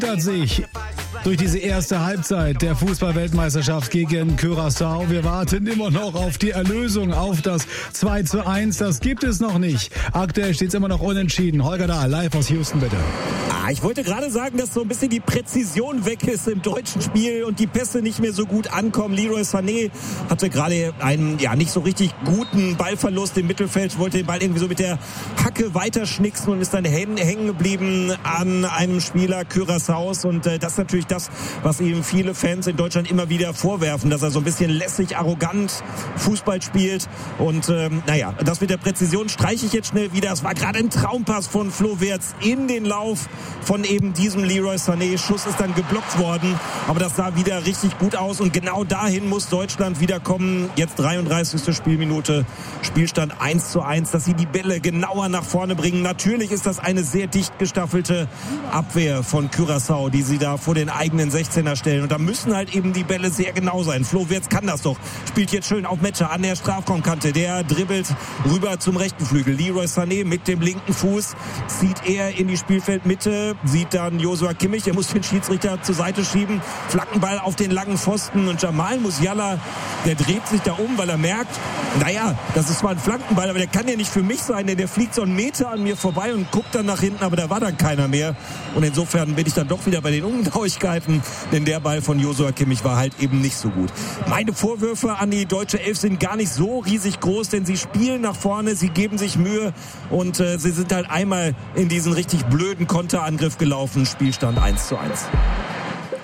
sich durch diese erste Halbzeit der Fußball-Weltmeisterschaft gegen Curaçao. Wir warten immer noch auf die Erlösung, auf das 2:1. Das gibt es noch nicht. Aktuell steht es immer noch unentschieden. Holger Dahl, live aus Houston, bitte. Ich wollte gerade sagen, dass so ein bisschen die Präzision weg ist im deutschen Spiel und die Pässe nicht mehr so gut ankommen. Leroy Sané hatte gerade einen nicht so richtig guten Ballverlust im Mittelfeld, wollte den Ball irgendwie so mit der Hacke weiterschnicksen und ist dann hängen geblieben an einem Spieler Curaçaos. Und das ist natürlich das, was ihm viele Fans in Deutschland immer wieder vorwerfen, dass er so ein bisschen lässig, arrogant Fußball spielt. Und das mit der Präzision streiche ich jetzt schnell wieder. Es war gerade ein Traumpass von Flo Wirtz in den Lauf von eben diesem Leroy Sané. Schuss ist dann geblockt worden, aber das sah wieder richtig gut aus und genau dahin muss Deutschland wieder kommen. Jetzt 33. Spielminute, Spielstand 1:1, dass sie die Bälle genauer nach vorne bringen. Natürlich ist das eine sehr dicht gestaffelte Abwehr von Curaçao, die sie da vor den eigenen 16er stellen und da müssen halt eben die Bälle sehr genau sein. Flo Wirtz kann das doch, spielt jetzt schön auf Metscher an der Strafraumkante, der dribbelt rüber zum rechten Flügel. Leroy Sané mit dem linken Fuß zieht er in die Spielfeldmitte, sieht dann Joshua Kimmich, er muss den Schiedsrichter zur Seite schieben, Flankenball auf den langen Pfosten und Jamal Musiala, der dreht sich da um, weil er merkt, das ist zwar ein Flankenball, aber der kann ja nicht für mich sein, denn der fliegt so einen Meter an mir vorbei und guckt dann nach hinten, aber da war dann keiner mehr und insofern bin ich dann doch wieder bei den Ungenauigkeiten, denn der Ball von Joshua Kimmich war halt eben nicht so gut. Meine Vorwürfe an die deutsche Elf sind gar nicht so riesig groß, denn sie spielen nach vorne, sie geben sich Mühe und sie sind halt einmal in diesen richtig blöden Konterangriff gelaufen, Spielstand 1:1.